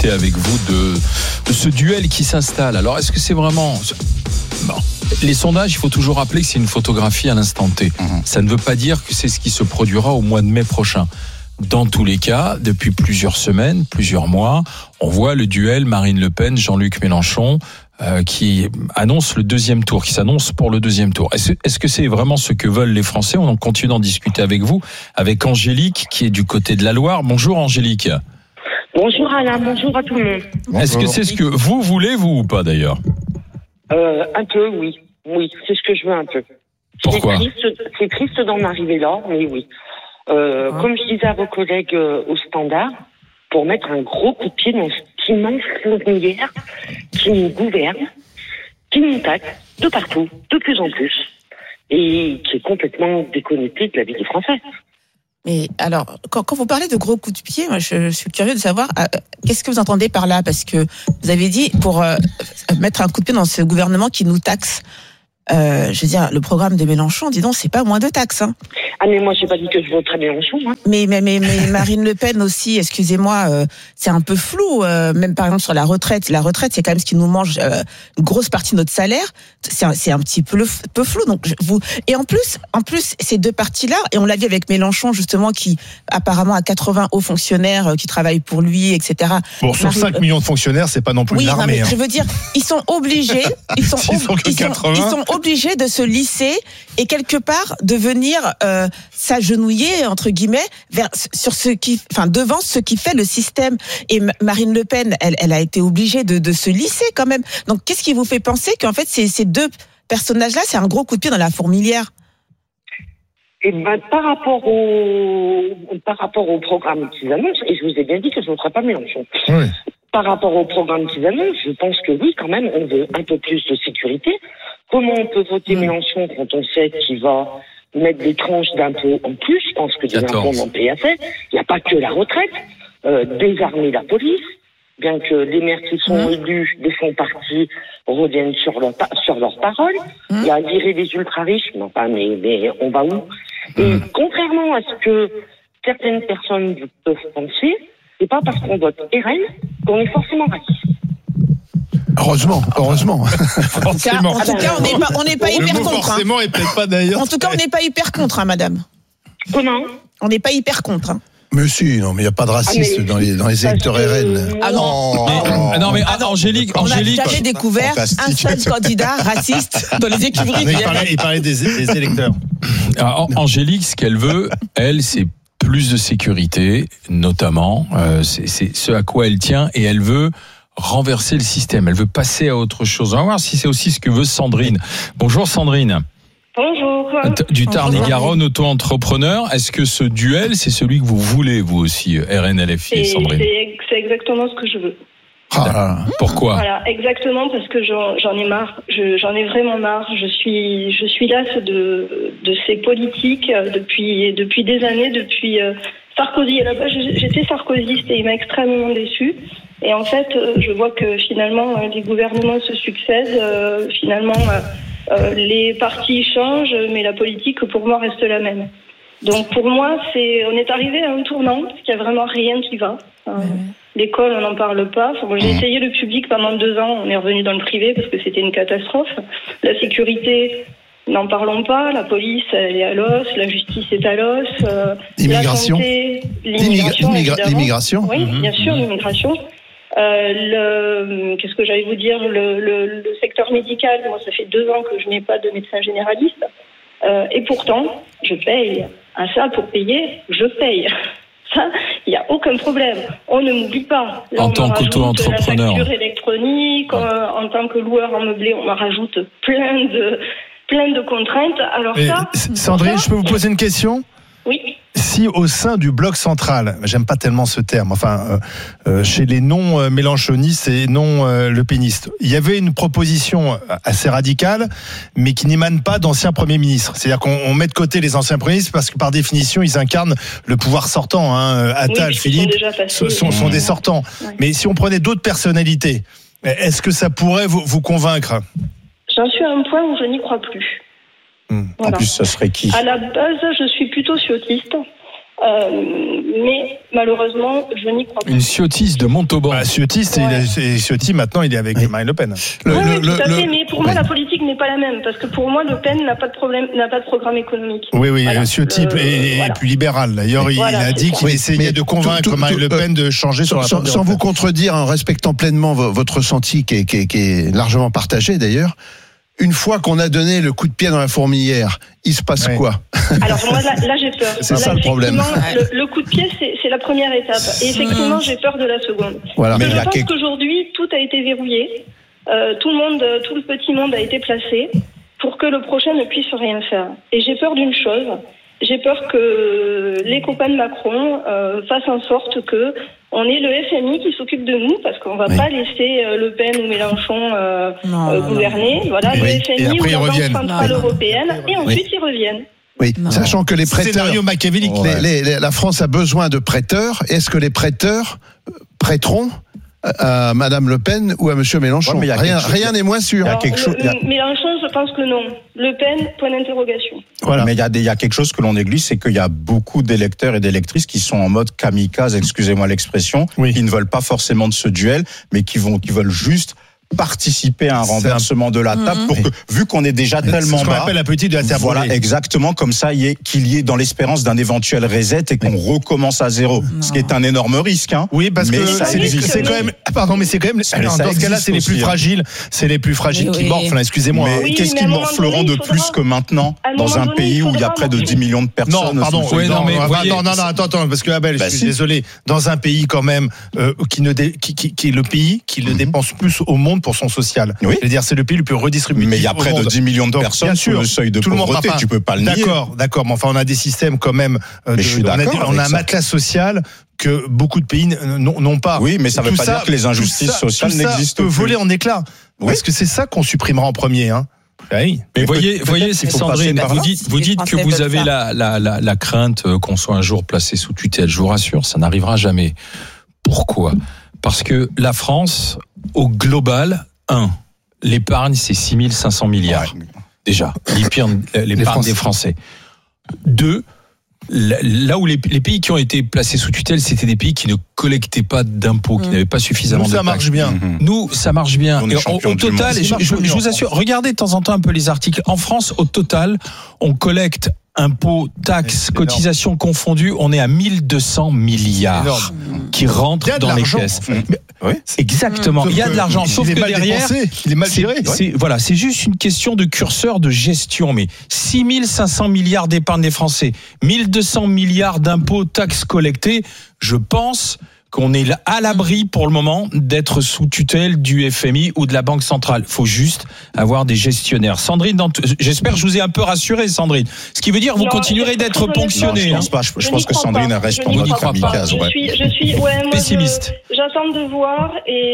discuter avec vous de ce duel qui s'installe. Alors, est-ce que c'est vraiment... Bon. Les sondages, il faut toujours rappeler que c'est une photographie à l'instant T. Ça ne veut pas dire que c'est ce qui se produira au mois de mai prochain. Dans tous les cas, depuis plusieurs semaines, plusieurs mois, on voit le duel Marine Le Pen, Jean-Luc Mélenchon, qui annonce le deuxième tour, qui s'annonce pour le deuxième tour. Est-ce que c'est vraiment ce que veulent les Français ? On continue d'en discuter avec vous, avec Angélique, qui est du côté de la Loire. Bonjour Angélique. Bonjour Alain, bonjour à tout le monde. Bonjour. Est-ce que c'est ce que vous voulez, vous, ou pas d'ailleurs ? Un peu, oui. Oui, c'est ce que je veux un peu. Pourquoi ? C'est triste d'en arriver là, mais oui. Comme je disais à vos collègues au standard, pour mettre un gros coup de pied dans cette immense fourmilière qui nous gouverne, qui nous taxe de partout, de plus en plus, et qui est complètement déconnecté de la vie des Français. Mais alors, quand vous parlez de gros coups de pied, moi je suis curieux de savoir qu'est-ce que vous entendez par là, parce que vous avez dit pour mettre un coup de pied dans ce gouvernement qui nous taxe. Je veux dire, le programme de Mélenchon, dis donc, c'est pas moins de taxes. Hein. Ah mais moi j'ai pas dit que je voterais Mélenchon. Hein. Mais Marine Le Pen aussi, excusez-moi, c'est un peu flou. Même par exemple sur la retraite, c'est quand même ce qui nous mange une grosse partie de notre salaire. C'est un petit peu flou. Donc et en plus ces deux partis-là, et on l'a vu avec Mélenchon justement, qui apparemment a 80 hauts fonctionnaires qui travaillent pour lui, etc. Bon, sur 5 millions de fonctionnaires, c'est pas non plus une armée. Oui, je veux dire, ils sont obligés, ils sont obligés de se lisser et quelque part de venir s'agenouiller entre guillemets devant ce qui fait le système. Et Marine Le Pen, elle a été obligée de se lisser quand même. Donc qu'est-ce qui vous fait penser qu'en fait ces deux personnages-là, c'est un gros coup de pied dans la fourmilière? Et par rapport au programme qu'ils annoncent, et je vous ai bien dit que je ne voterai pas Mélenchon. Oui. Par rapport au programme qu'ils annoncent, je pense que oui, quand même, on veut un peu plus de sécurité. Comment on peut voter Mélenchon quand on sait qu'il va mettre des tranches d'impôts en plus? Je pense que des impôts on en paye assez. Il n'y a pas que la retraite. Désarmer la police, bien que les maires qui sont élus des fonds partis reviennent sur leurs paroles. Il y a virer les ultra-riches, mais on va où? Et contrairement à ce que certaines personnes peuvent penser, c'est pas parce qu'on vote RN qu'on est forcément raciste. Heureusement. En tout cas, on n'est pas hyper contre. Forcément, et peut-être pas d'ailleurs. En tout cas, on n'est pas hyper contre, madame. Comment? On n'est pas hyper contre. Mais si, non, mais il n'y a pas de racisme dans les électeurs RN. Ah non. Non, mais Angélique. On n'a jamais découvert un seul candidat raciste dans les écuries. Il parlait des électeurs. Alors, Angélique, ce qu'elle veut, c'est plus de sécurité, notamment. C'est ce à quoi elle tient, et elle veut renverser le système. Elle veut passer à autre chose. On va voir si c'est aussi ce que veut Sandrine. Bonjour Sandrine. Bonjour. Du Tarn-et-Garonne, auto-entrepreneur. Est-ce que ce duel, c'est celui que vous voulez, vous aussi, RN-LFI, Sandrine? C'est exactement ce que je veux. Pourquoi? Voilà, exactement, parce que j'en ai marre. J'en ai vraiment marre. Je suis lasse de ces politiques depuis des années, depuis Sarkozy. À la base, j'étais sarkozyste et il m'a extrêmement déçue. Et en fait, je vois que finalement, les gouvernements se succèdent. Les partis changent, mais la politique, pour moi, reste la même. Donc, pour moi, on est arrivé à un tournant, parce qu'il n'y a vraiment rien qui va. L'école, on n'en parle pas. J'ai essayé le public pendant 2 ans. On est revenu dans le privé parce que c'était une catastrophe. La sécurité, n'en parlons pas. La police, elle est à l'os. La justice est à l'os. L'immigration. L'immigration. Oui, bien sûr, l'immigration. Qu'est-ce que j'allais vous dire, le secteur médical, moi ça fait 2 ans que je n'ai pas de médecin généraliste, et pourtant je paye. À ça, pour payer, je paye. Ça, il n'y a aucun problème. On ne m'oublie pas. Là, en tant qu'auto-entrepreneur, la facture électronique, en tant que loueur en meublé, on en rajoute plein de contraintes. Alors Sandrine, je peux vous poser une question? Oui. Si au sein du bloc central, j'aime pas tellement ce terme, chez les non-mélenchonistes et non-lepénistes, il y avait une proposition assez radicale, mais qui n'émane pas d'anciens premiers ministres. C'est-à-dire qu'on met de côté les anciens premiers ministres parce que par définition, ils incarnent le pouvoir sortant. Attal, Philippe sont des sortants. Ouais. Mais si on prenait d'autres personnalités, est-ce que ça pourrait vous convaincre? J'en suis à un point où je n'y crois plus. Voilà. En plus, ça serait qui? À la base, je suis plutôt ciotiste. Mais malheureusement, je n'y crois pas. Une Ciotti de Montauban. Ciotti, Ciotti, maintenant, il est avec Marine Le Pen. Oui, tout à fait, mais pour moi, la politique n'est pas la même, parce que pour moi, Le Pen n'a pas de programme économique. Oui, voilà. Ciotti est plus libéral. D'ailleurs, il a dit qu'il essayait de convaincre Marine Le Pen de changer sur la sans vous contredire, en respectant pleinement votre ressenti, qui est largement partagé d'ailleurs. Une fois qu'on a donné le coup de pied dans la fourmilière, il se passe quoi? Alors moi là j'ai peur. C'est ça le problème. Le coup de pied c'est la première étape. Et effectivement j'ai peur de la seconde. Voilà. Mais je pense qu'aujourd'hui tout a été verrouillé. Tout le petit monde a été placé pour que le prochain ne puisse rien faire. Et j'ai peur d'une chose. J'ai peur que les copains de Macron fassent en sorte que on ait le FMI qui s'occupe de nous, parce qu'on va pas laisser Le Pen ou Mélenchon gouverner. Voilà, le FMI ou la Banque Centrale Européenne, et ensuite ils reviennent. Oui, sachant que les prêteurs, scénario machiavélique. La France a besoin de prêteurs. Est-ce que les prêteurs prêteront à Madame Le Pen ou à Monsieur Mélenchon? Rien n'est moins sûr. Alors, Mélenchon, je pense que non. Le Pen, point d'interrogation. Voilà. Mais il y a quelque chose que l'on néglige, c'est qu'il y a beaucoup d'électeurs et d'électrices qui sont en mode kamikaze, excusez-moi l'expression, qui ne veulent pas forcément de ce duel, mais qui veulent juste participer à un renversement de la table pour que, vu qu'on est déjà tellement bas, appelle la politique de la terre brûlée. Voilà, exactement, comme ça, qu'il y ait dans l'espérance d'un éventuel reset et qu'on recommence à zéro. Ce qui est un énorme risque, hein. Oui, parce que c'est quand même, dans ce cas-là, c'est les plus fragiles, qui morflent, excusez-moi. Mais qu'est-ce qu'ils morfleront de plus que maintenant, dans un pays où il y a près de 10 millions de personnes? Attends, parce que Abel, je suis désolé, dans un pays quand même, qui est le pays qui le dépense plus au monde pour son social. Oui. Je veux dire, c'est le pays le plus redistributif. Mais il y a près de 10 millions de personnes sous le seuil de pauvreté, tu peux pas le nier. D'accord, mais enfin, on a des systèmes quand même. On a un matelas social que beaucoup de pays n'ont pas. Oui, mais ça ne veut pas dire que les injustices sociales n'existent plus. Peut voler en éclats. Parce que c'est ça qu'on supprimera en premier, hein. Oui. Mais voyez, Sandrine, vous dites que vous avez la crainte qu'on soit un jour placé sous tutelle. Je vous rassure, ça n'arrivera jamais. Pourquoi? Parce que la France, au global, l'épargne, c'est 6 500 milliards. Déjà, l'épargne des Français. 2, là où les pays qui ont été placés sous tutelle, c'était des pays qui ne collectaient pas d'impôts, qui n'avaient pas suffisamment de taxes. Nous, ça marche bien. Nous, ça marche bien. Et au total, je vous assure, regardez de temps en temps un peu les articles. En France, au total, on collecte impôts, taxes, cotisations confondues, on est à 1200 milliards qui rentrent dans les caisses. Exactement. Il y a de l'argent, sauf que derrière, il est mal géré. C'est juste une question de curseur de gestion. Mais 6 500 milliards d'épargne des Français, 1200 milliards d'impôts, taxes collectées, je pense qu'on est à l'abri pour le moment d'être sous tutelle du FMI ou de la Banque centrale. Il faut juste avoir des gestionnaires. Sandrine, j'espère que je vous ai un peu rassuré, Sandrine. Ce qui veut dire que vous continuerez d'être ponctionné. Je pense que Sandrine reste en mode kamikaze. Je suis pessimiste. J'attends de voir,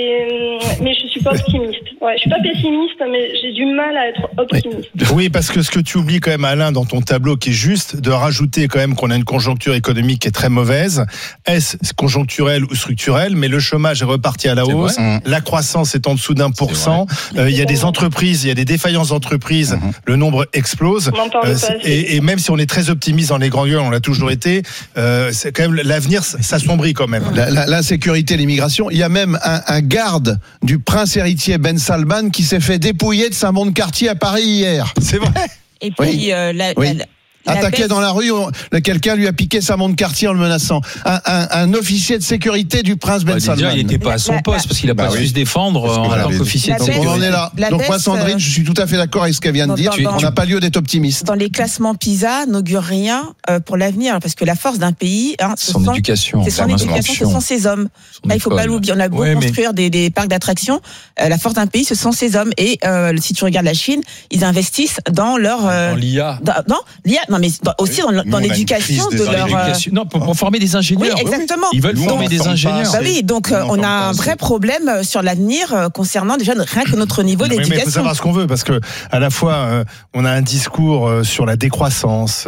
mais je suis pas optimiste. Je suis pas pessimiste, mais j'ai du mal à être optimiste. Oui, parce que ce que tu oublies quand même, Alain, dans ton tableau, qui est juste de rajouter quand même qu'on a une conjoncture économique qui est très mauvaise. Est-ce conjoncturelle ou structurelle, mais le chômage est reparti à la hausse, la croissance est en dessous d'1%, il y a des entreprises, il y a des défaillances d'entreprises, le nombre explose, et même si on est très optimiste dans les grands lieux, on l'a toujours été, c'est quand même l'avenir s'assombrit quand même. L'insécurité, l'immigration, il y a même un garde du prince héritier Ben Salman qui s'est fait dépouiller de sa montre Cartier à Paris hier. C'est vrai. Et puis attaqué dans la rue, quelqu'un lui a piqué sa montre Cartier en le menaçant. Un officier de sécurité du prince Ben Salman. Déjà, il n'était pas à son poste parce qu'il n'a pas su se défendre en tant qu'officier de sécurité. On en est là. Donc moi, Sandrine, je suis tout à fait d'accord avec ce qu'elle vient de dire. On n'a pas lieu d'être optimiste. Dans les classements PISA, n'augure rien pour l'avenir, parce que la force d'un pays, c'est son éducation, ce sont ses hommes. Là, il ne faut pas l'oublier. On a beau construire des parcs d'attractions, la force d'un pays, ce sont ses hommes. Et si tu regardes la Chine, ils investissent dans leur l'IA. Non, mais aussi dans l'éducation de leur. Non, pour former des ingénieurs. Oui, exactement. Ils veulent former des ingénieurs. Donc on a un vrai problème sur l'avenir concernant déjà rien que notre niveau d'éducation. Mais il faut savoir ce qu'on veut, parce que à la fois on a un discours sur la décroissance,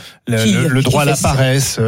le droit à la paresse,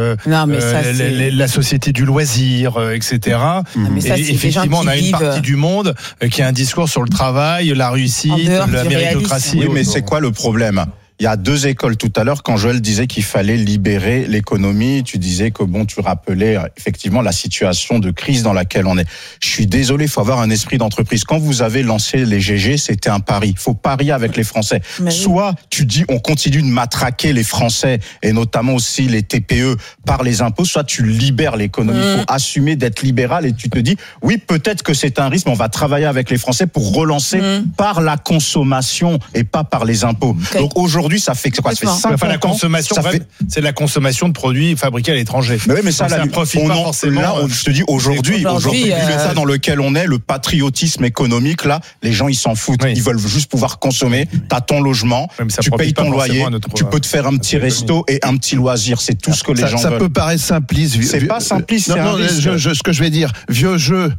la société du loisir, etc. Et effectivement, on a une partie du monde qui a un discours sur le travail, la réussite, la méritocratie. Oui, mais c'est quoi le problème ? il y a deux écoles tout à l'heure. Quand Joël disait qu'il fallait libérer l'économie, tu disais que tu rappelais effectivement la situation de crise dans laquelle on est. Je suis désolé, il faut avoir un esprit d'entreprise. Quand vous avez lancé les GG, c'était un pari. Il faut parier avec les Français. Soit tu dis on continue de matraquer les Français et notamment aussi les TPE par les impôts, soit tu libères l'économie. Il faut assumer d'être libéral et tu te dis oui, peut-être que c'est un risque, mais on va travailler avec les Français pour relancer par la consommation et pas par les impôts. Donc aujourd'hui, ça fait quoi? Ça fait 50 la consommation, c'est la consommation de produits fabriqués à l'étranger. Mais ça, ça profite pas forcément. Là, je te dis aujourd'hui, l'état dans lequel on est, le patriotisme économique, là, les gens ils s'en foutent. Ils veulent juste pouvoir consommer. T'as ton logement, tu payes ton loyer, tu peux te faire un petit resto et un petit loisir. C'est tout ce que les gens veulent. Ça peut paraître simpliste. C'est pas simpliste. Non, ce que je vais dire, vieux jeu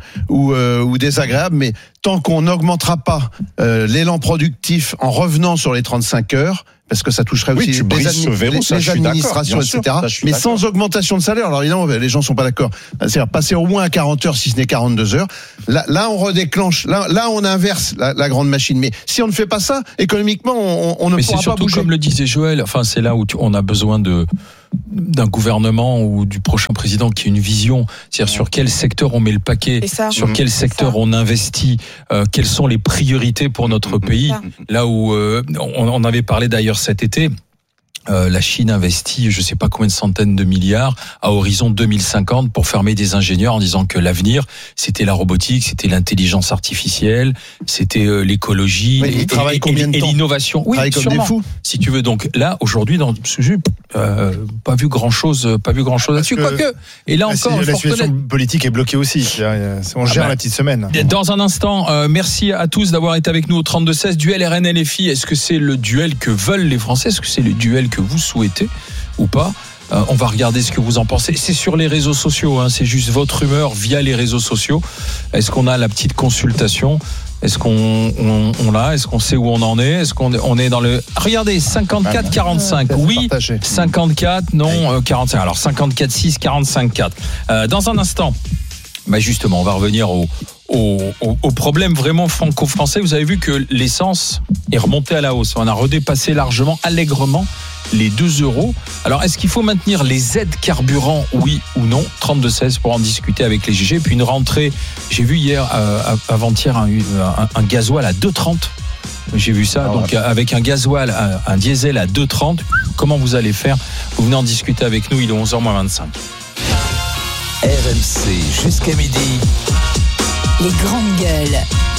ou désagréable, mais tant qu'on n'augmentera pas l'élan productif en revenant sur les 35 heures, parce que ça toucherait aussi les administrations, etc. Mais sans augmentation de salaire. Alors évidemment, les gens sont pas d'accord. C'est-à-dire passer au moins à 40 heures, si ce n'est 42 heures. Là, on redéclenche. Là, on inverse la grande machine. Mais si on ne fait pas ça, économiquement, on ne pourra pas bouger. Mais c'est surtout, comme le disait Joël, enfin, c'est là où on a besoin d'un gouvernement ou du prochain président qui ait une vision, c'est-à-dire sur quel secteur on met le paquet, sur quel secteur on investit, quelles sont les priorités pour notre pays. Là où on avait parlé d'ailleurs cet été, la Chine investit, je sais pas combien de centaines de milliards à horizon 2050 pour former des ingénieurs en disant que l'avenir, c'était la robotique, c'était l'intelligence artificielle, c'était l'écologie et l'innovation. Oui, comme des fous. Si tu veux. Donc là, aujourd'hui, dans ce jeu, pas vu grand chose là-dessus. Quoique. Et là encore, la situation politique est bloquée aussi. On gère la petite semaine. Dans un instant, merci à tous d'avoir été avec nous au 32-16. Duel RN-LFI. Est-ce que c'est le duel que veulent les Français? Est-ce que c'est le duel que vous souhaitez ou pas? On va regarder ce que vous en pensez. C'est sur les réseaux sociaux, c'est juste votre humeur via les réseaux sociaux. Est-ce qu'on a la petite consultation? Est-ce qu'on l'a? Est-ce qu'on sait où on en est? Est-ce qu'on est dans le... Regardez, 54-45, oui. 54, non, 45. Alors 54-6, 45-4. Dans un instant, justement, on va revenir au problème vraiment franco-français. Vous avez vu que l'essence est remontée à la hausse. On a redépassé largement, allègrement, les 2 euros. Alors, est-ce qu'il faut maintenir les aides carburant, oui ou non? 32-16 pour en discuter avec les GG. Puis une rentrée, j'ai vu hier, avant-hier, un gasoil à 2,30. J'ai vu ça, donc avec un gasoil, un diesel à 2,30. Comment vous allez faire? Vous venez en discuter avec nous, il est 11h25. RMC jusqu'à midi. Les grandes gueules.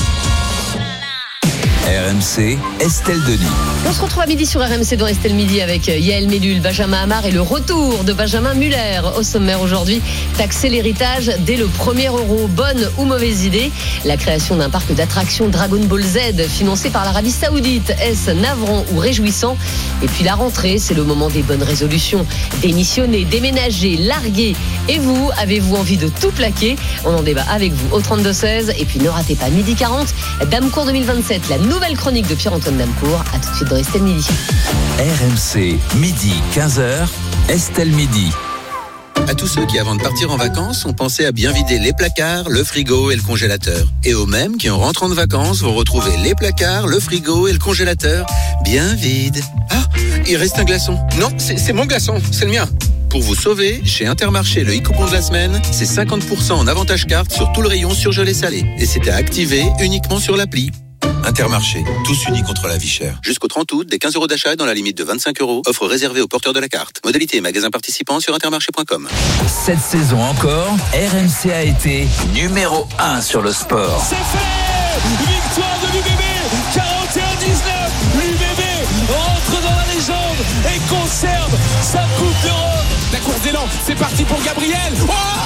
RMC, Estelle Denis. On se retrouve à midi sur RMC dans Estelle Midi avec Yael Mellul, Benjamin Amar et le retour de Benjamin Muller. Au sommaire aujourd'hui, taxer l'héritage dès le 1er euro. Bonne ou mauvaise idée? La création d'un parc d'attractions Dragon Ball Z financé par l'Arabie Saoudite. Est-ce navrant ou réjouissant? Et puis la rentrée, c'est le moment des bonnes résolutions. Démissionner, déménager, larguer. Et vous, avez-vous envie de tout plaquer? On en débat avec vous au 32-16. Et puis ne ratez pas midi 40, Damecourt 2027, la nouvelle chronique de Pierre-Antoine Damecourt. À tout de suite dans Estelle Midi. RMC, midi 15h, Estelle Midi. À tous ceux qui, avant de partir en vacances, ont pensé à bien vider les placards, le frigo et le congélateur. Et aux mêmes qui, en rentrant de vacances, vont retrouver les placards, le frigo et le congélateur bien vides. Ah, il reste un glaçon. Non, c'est mon glaçon, c'est le mien. Pour vous sauver, chez Intermarché, le e-coupon de la semaine, c'est 50% en avantage carte sur tout le rayon surgelé salé. Et c'est à activer uniquement sur l'appli. Intermarché, tous unis contre la vie chère. Jusqu'au 30 août, des 15 euros d'achat dans la limite de 25 euros. Offre réservée aux porteurs de la carte. Modalité et magasins participants sur intermarché.com. Cette saison encore, RMC a été numéro 1 sur le sport. C'est fait! Victoire de l'UBB, 41-19. L'UBB rentre dans la légende et conserve sa Coupe d'Europe. La course d'élan, c'est parti pour Gabriel. Oh!